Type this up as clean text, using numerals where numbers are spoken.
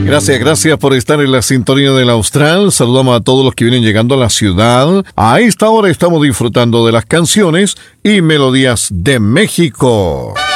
Gracias por estar en la sintonía del Austral. Saludamos a todos los que vienen llegando a la ciudad. A esta hora estamos disfrutando de las canciones y melodías de México.